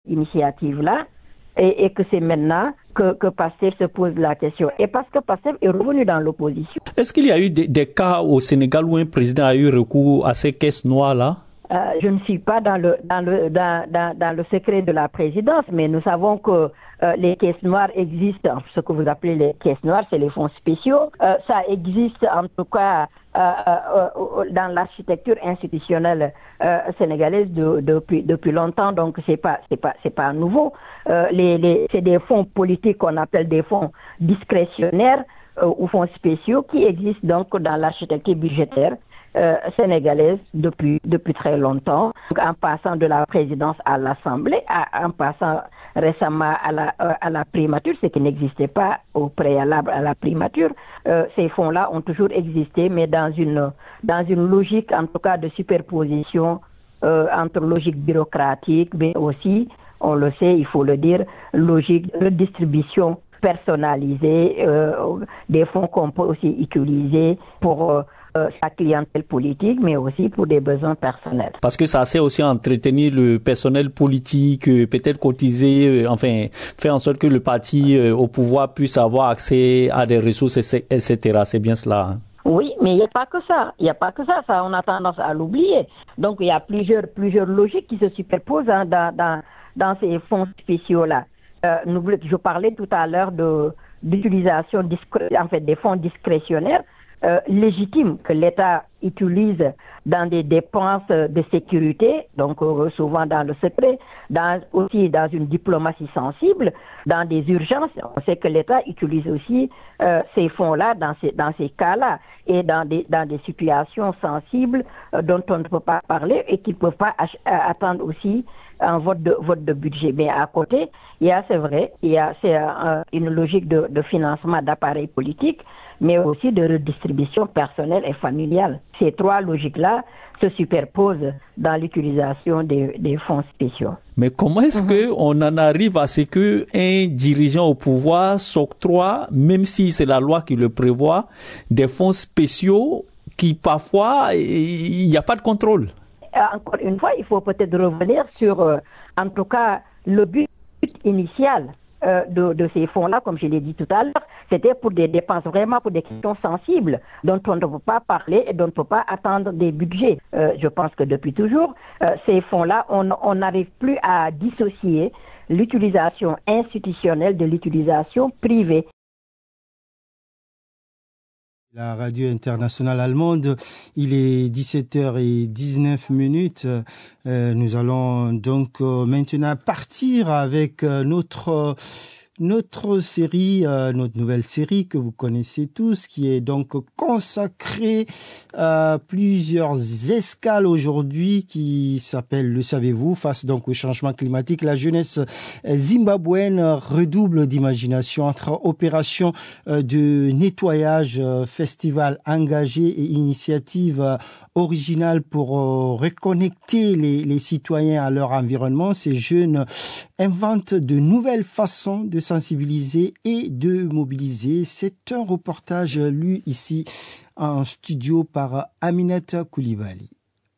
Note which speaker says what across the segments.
Speaker 1: initiative-là et que c'est maintenant que Pastef se pose la question. Et parce que Pastef est revenu dans l'opposition.
Speaker 2: Est-ce qu'il y a eu des cas au Sénégal où un président a eu recours à ces caisses noires-là?
Speaker 1: Je ne suis pas dans le secret de la présidence, mais nous savons que les caisses noires existent. Ce que vous appelez les caisses noires, c'est les fonds spéciaux. Ça existe en tout cas dans l'architecture institutionnelle sénégalaise depuis longtemps, donc c'est pas nouveau. C'est des fonds politiques qu'on appelle des fonds discrétionnaires ou fonds spéciaux qui existent donc dans l'architecture budgétaire sénégalaise depuis très longtemps, en passant de la présidence à l'Assemblée, en passant récemment à la primature, ce qui n'existait pas au préalable à la primature. Ces fonds-là ont toujours existé, mais dans une logique, en tout cas, de superposition entre logique bureaucratique, mais aussi, on le sait, il faut le dire, logique de redistribution personnalisée des fonds qu'on peut aussi utiliser pour sa clientèle politique, mais aussi pour des besoins personnels.
Speaker 2: Parce que ça sert aussi à entretenir le personnel politique, peut-être cotiser, faire en sorte que le parti au pouvoir puisse avoir accès à des ressources, etc. C'est bien cela, hein?
Speaker 1: Oui, mais il n'y a pas que ça. Il n'y a pas que ça. Ça, on a tendance à l'oublier. Donc, il y a plusieurs logiques qui se superposent dans ces fonds spéciaux-là. Je parlais tout à l'heure d'utilisation des fonds discrétionnaires légitimes que l'État utilise dans des dépenses de sécurité, donc souvent dans le secret, aussi dans une diplomatie sensible, dans des urgences. On sait que l'État utilise aussi ces fonds-là dans ces cas-là et dans des situations sensibles dont on ne peut pas parler et qui ne peuvent pas attendre aussi un vote de budget. Mais à côté, c'est une logique de financement d'appareils politiques, mais aussi de redistribution personnelle et familiale. Ces trois logiques-là se superposent dans l'utilisation des fonds spéciaux.
Speaker 2: Mais comment est-ce qu'on en arrive à ce qu'un dirigeant au pouvoir s'octroie, même si c'est la loi qui le prévoit, des fonds spéciaux qui parfois, il n'y a pas de contrôle?
Speaker 1: Encore une fois, il faut peut-être revenir sur, en tout cas, le but initial de ces fonds-là, comme je l'ai dit tout à l'heure, c'était pour des dépenses, vraiment pour des questions sensibles, dont on ne peut pas parler et dont on ne peut pas attendre des budgets. Je pense que depuis toujours, ces fonds-là, on n'arrive plus à dissocier l'utilisation institutionnelle de l'utilisation privée.
Speaker 3: La radio internationale allemande, il est 17h19. Nous allons donc maintenant partir avec notre série, notre nouvelle série que vous connaissez tous, qui est donc consacrée à plusieurs escales aujourd'hui, qui s'appelle, le savez-vous, face donc au changement climatique. La jeunesse zimbabwéenne redouble d'imagination entre opérations de nettoyage, festivals engagés et initiatives originales pour reconnecter les citoyens à leur environnement. Ces jeunes inventent de nouvelles façons de sensibiliser et de mobiliser. C'est un reportage lu ici en studio par Aminata Koulibaly.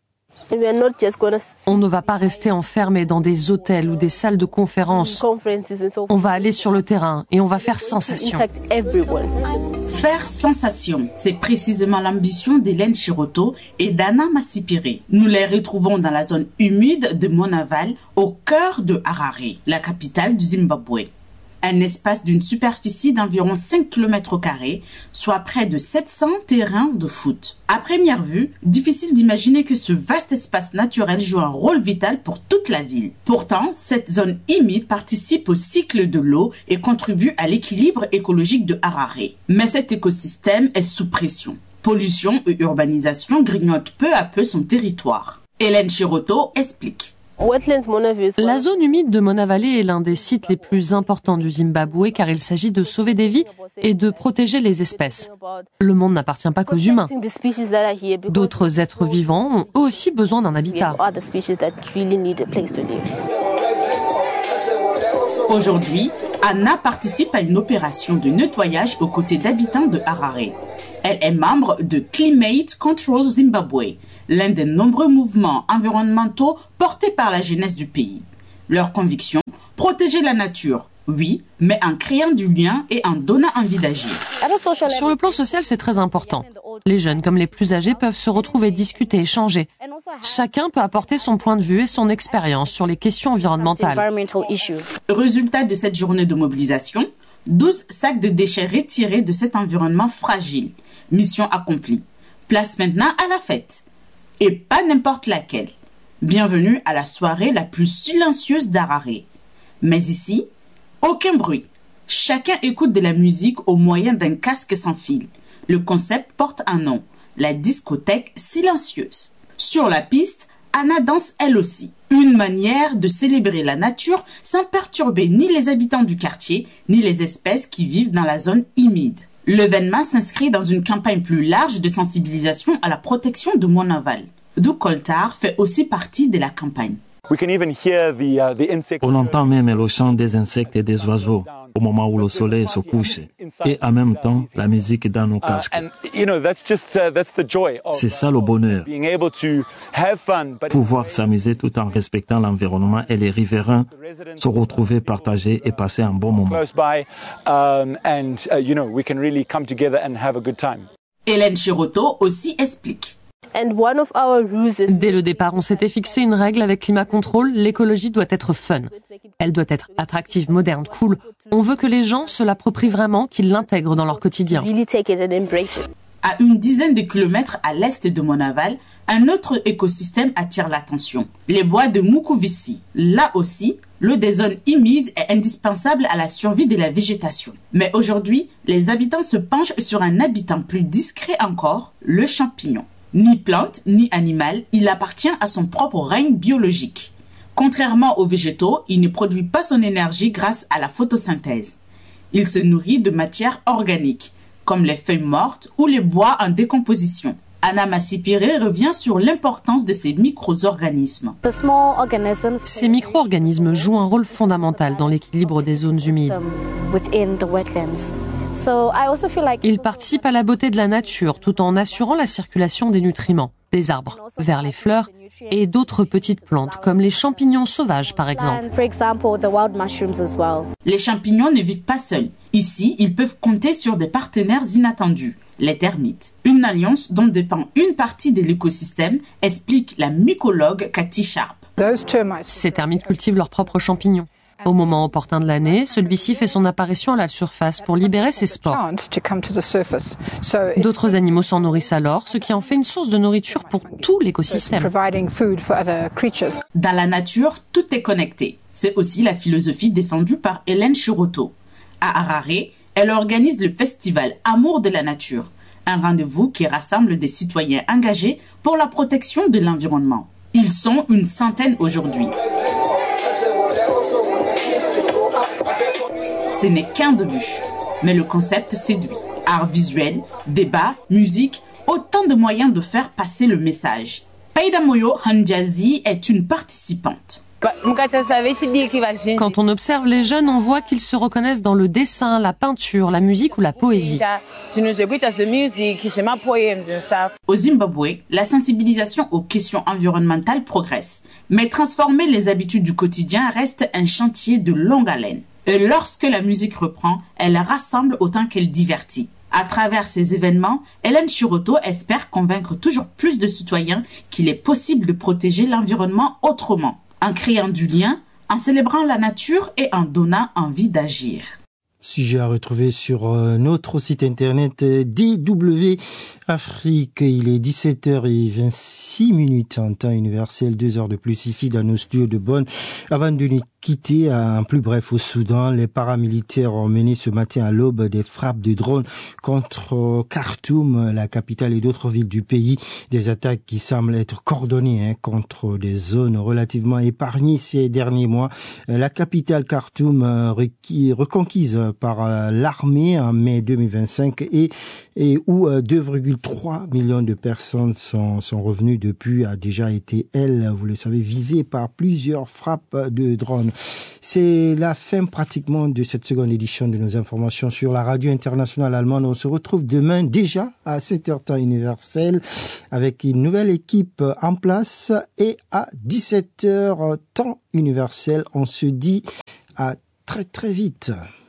Speaker 4: On ne va pas rester enfermé dans des hôtels ou des salles de conférences. On va aller sur le terrain et on va faire sensation.
Speaker 5: Faire sensation, c'est précisément l'ambition d'Hélène Chiroto et d'Anna Massipiri. Nous les retrouvons dans la zone humide de Monaval, au cœur de Harare, la capitale du Zimbabwe. Un espace d'une superficie d'environ 5 km², soit près de 700 terrains de foot. À première vue, difficile d'imaginer que ce vaste espace naturel joue un rôle vital pour toute la ville. Pourtant, cette zone humide participe au cycle de l'eau et contribue à l'équilibre écologique de Harare. Mais cet écosystème est sous pression. Pollution et urbanisation grignotent peu à peu son territoire. Hélène Chiroto explique.
Speaker 4: La zone humide de Monavale est l'un des sites les plus importants du Zimbabwe car il s'agit de sauver des vies et de protéger les espèces. Le monde n'appartient pas qu'aux humains. D'autres êtres vivants ont eux aussi besoin d'un habitat.
Speaker 5: Aujourd'hui, Anna participe à une opération de nettoyage aux côtés d'habitants de Harare. Elle est membre de Climate Control Zimbabwe, l'un des nombreux mouvements environnementaux portés par la jeunesse du pays. Leur conviction, Protéger la nature, oui, mais en créant du lien et en donnant envie d'agir.
Speaker 4: Sur le plan social, c'est très important. Les jeunes comme les plus âgés peuvent se retrouver, discuter, échanger. Chacun peut apporter son point de vue et son expérience sur les questions environnementales.
Speaker 5: Résultat de cette journée de mobilisation, 12 sacs de déchets retirés de cet environnement fragile. Mission accomplie. Place maintenant à la fête. Et pas n'importe laquelle. Bienvenue à la soirée la plus silencieuse d'Harare. Mais ici, aucun bruit. Chacun écoute de la musique au moyen d'un casque sans fil. Le concept porte un nom, la discothèque silencieuse. Sur la piste, Anna danse elle aussi. Une manière de célébrer la nature sans perturber ni les habitants du quartier, ni les espèces qui vivent dans la zone humide. L'événement s'inscrit dans une campagne plus large de sensibilisation à la protection de Monaval. D'où Coltard fait aussi partie de la campagne.
Speaker 6: On entend même le chant des insectes et des oiseaux au moment où le soleil se couche et en même temps la musique dans nos casques. C'est ça le bonheur. Pouvoir s'amuser tout en respectant l'environnement et les riverains, se retrouver, partager et passer un bon moment.
Speaker 5: Hélène Chiroto aussi explique.
Speaker 4: Dès le départ, on s'était fixé une règle avec Climat Control, l'écologie doit être fun. Elle doit être attractive, moderne, cool. On veut que les gens se l'approprient vraiment, qu'ils l'intègrent dans leur quotidien.
Speaker 5: À une dizaine de kilomètres à l'est de Monaval, un autre écosystème attire l'attention. Les bois de Mukuvissi. Là aussi, l'eau des zones humides est indispensable à la survie de la végétation. Mais aujourd'hui, les habitants se penchent sur un habitant plus discret encore, le champignon. Ni plante, ni animal, il appartient à son propre règne biologique. Contrairement aux végétaux, il ne produit pas son énergie grâce à la photosynthèse. Il se nourrit de matières organiques, comme les feuilles mortes ou les bois en décomposition. Anna Massipiré revient sur l'importance de ces micro-organismes.
Speaker 4: Ces micro-organismes jouent un rôle fondamental dans l'équilibre des zones humides. Ils participent à la beauté de la nature tout en assurant la circulation des nutriments, des arbres, vers les fleurs et d'autres petites plantes comme les champignons sauvages par exemple.
Speaker 5: Les champignons ne vivent pas seuls. Ici, ils peuvent compter sur des partenaires inattendus, les termites. Une alliance dont dépend une partie de l'écosystème, explique la mycologue Cathy Sharp.
Speaker 4: Ces termites cultivent leurs propres champignons. Au moment opportun de l'année, celui-ci fait son apparition à la surface pour libérer ses spores. D'autres animaux s'en nourrissent alors, ce qui en fait une source de nourriture pour tout l'écosystème.
Speaker 5: Dans la nature, tout est connecté. C'est aussi la philosophie défendue par Hélène Chiroto. À Harare, elle organise le festival Amour de la nature, un rendez-vous qui rassemble des citoyens engagés pour la protection de l'environnement. Ils sont une centaine aujourd'hui. Ce n'est qu'un début, mais le concept séduit. Art visuel, débat, musique, autant de moyens de faire passer le message. Paida Moyo Handjazi est une participante.
Speaker 4: Quand on observe les jeunes, on voit qu'ils se reconnaissent dans le dessin, la peinture, la musique ou la poésie.
Speaker 5: Au Zimbabwe, la sensibilisation aux questions environnementales progresse, mais transformer les habitudes du quotidien reste un chantier de longue haleine. Et lorsque la musique reprend, elle rassemble autant qu'elle divertit. À travers ces événements, Hélène Chiroto espère convaincre toujours plus de citoyens qu'il est possible de protéger l'environnement autrement, en créant du lien, en célébrant la nature et en donnant envie d'agir.
Speaker 3: Sujet à retrouver sur notre site internet DW Afrique. Il est 17h26 en temps universel, 2 heures de plus ici dans nos studios de Bonn. Avant de nous quitter, en plus bref, au Soudan, les paramilitaires ont mené ce matin à l'aube des frappes de drones contre Khartoum, la capitale et d'autres villes du pays. Des attaques qui semblent être coordonnées contre des zones relativement épargnées ces derniers mois. La capitale Khartoum reconquise par l'armée en mai 2025 et où 2,3 millions de personnes sont revenues depuis, a déjà été, vous le savez, visée par plusieurs frappes de drones. C'est la fin pratiquement de cette seconde édition de nos informations sur la radio internationale allemande. On se retrouve demain déjà à 7h temps universel avec une nouvelle équipe en place et à 17h temps universel. On se dit À très très vite.